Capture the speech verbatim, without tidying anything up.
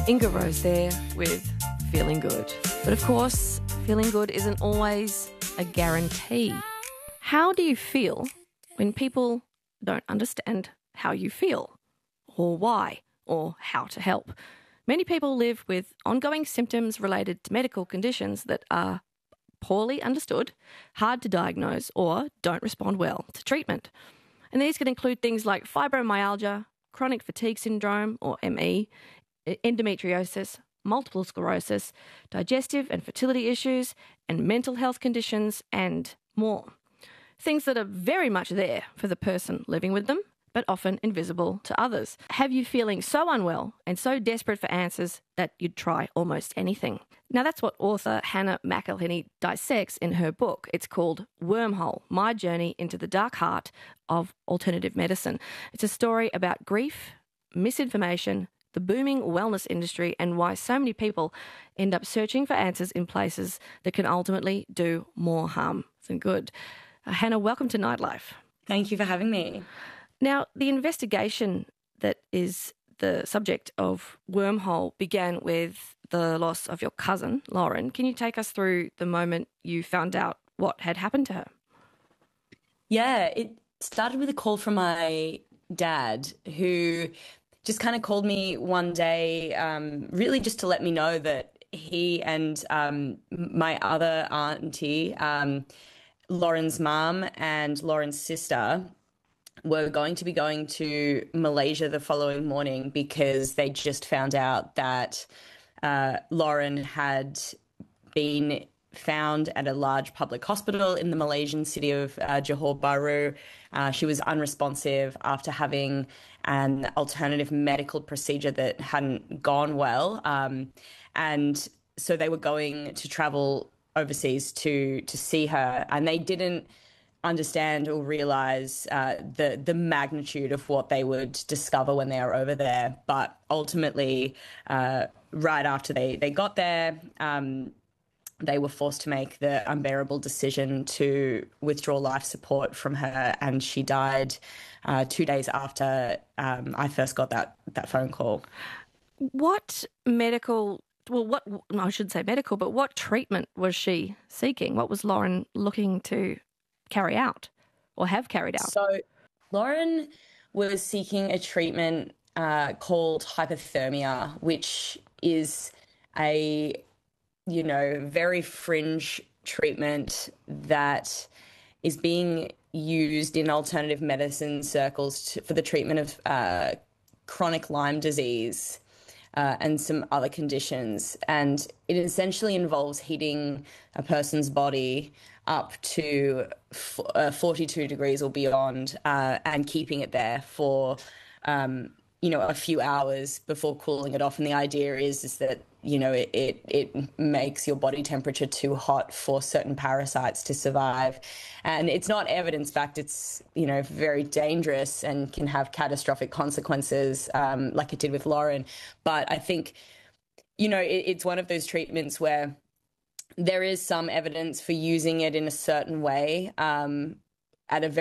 Inga Rose there with Feeling Good. But of course, feeling good isn't always a guarantee. How do you feel when people don't understand how you feel, or why, or how to help? Many people live with ongoing symptoms related to medical conditions that are poorly understood, hard to diagnose, or don't respond well to treatment. And these can include things like fibromyalgia, chronic fatigue syndrome, or M E, endometriosis, multiple sclerosis, digestive and fertility issues, and mental health conditions, and more. Things that are very much there for the person living with them, but often invisible to others. Have you feeling so unwell and so desperate for answers that you'd try almost anything? Now, that's what author Hannah McElhinney dissects in her book. It's called Wormhole, My Journey into the Dark Heart of Alternative Medicine. It's a story about grief, misinformation, the booming wellness industry, and why so many people end up searching for answers in places that can ultimately do more harm than good. Uh, Hannah, welcome to Nightlife. Thank you for having me. Now, the investigation that is the subject of Wormhole began with the loss of your cousin, Lauren. Can you take us through the moment you found out what had happened to her? Yeah, it started with a call from my dad, who just kind of called me one day, um, really just to let me know that he and um, my other auntie, um, Lauren's mum and Lauren's sister, were going to be going to Malaysia the following morning because they just found out that uh, Lauren had been found at a large public hospital in the Malaysian city of uh, Johor Bahru. Uh, she was unresponsive after having an alternative medical procedure that hadn't gone well. Um, and so they were going to travel overseas to to see her, and they didn't understand or realize uh, the the magnitude of what they would discover when they are over there. But ultimately, uh, right after they, they got there, um, they were forced to make the unbearable decision to withdraw life support from her, and she died uh, two days after um, I first got that, that phone call. What medical, well, what I should say medical, but what treatment was she seeking? What was Lauren looking to carry out or have carried out? So Lauren was seeking a treatment uh, called hypothermia, which is a you know, very fringe treatment that is being used in alternative medicine circles to, for the treatment of uh, chronic Lyme disease uh, and some other conditions. And it essentially involves heating a person's body up to f- uh, forty-two degrees or beyond uh, and keeping it there for um, you know, a few hours before cooling it off. And the idea is, is that, you know, it, it, it makes your body temperature too hot for certain parasites to survive. And it's not evidence-backed. It's, you know, very dangerous and can have catastrophic consequences, um, like it did with Lauren. But I think, you know, it, it's one of those treatments where there is some evidence for using it in a certain way um, at a very